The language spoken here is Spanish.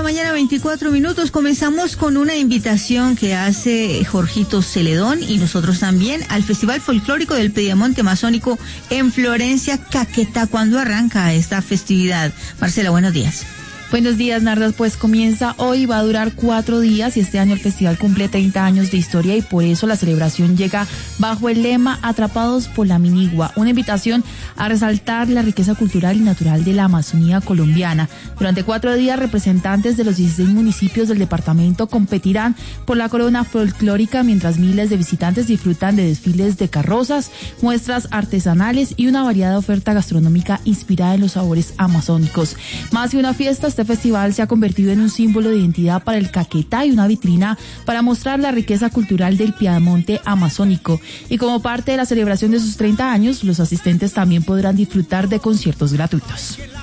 mañana, 24 minutos. Comenzamos con una invitación que hace Jorgito Celedón y nosotros también al Festival Folclórico del Piedemonte Amazónico en Florencia, Caquetá. ¿Cuándo arranca esta festividad? Marcela, buenos días. Buenos días, Nardas. Pues comienza hoy, va a durar 4 días y este año el festival cumple 30 años de historia y por eso la celebración llega bajo el lema Atrapados por la Minigua, una invitación a resaltar la riqueza cultural y natural de la Amazonía colombiana. Durante 4 días, representantes de los 16 municipios del departamento competirán por la corona folclórica, mientras miles de visitantes disfrutan de desfiles de carrozas, muestras artesanales y una variada oferta gastronómica inspirada en los sabores amazónicos. Más que una fiesta, este festival se ha convertido en un símbolo de identidad para el Caquetá y una vitrina para mostrar la riqueza cultural del Piedemonte amazónico. Y como parte de la celebración de sus 30 años, los asistentes también podrán disfrutar de conciertos gratuitos.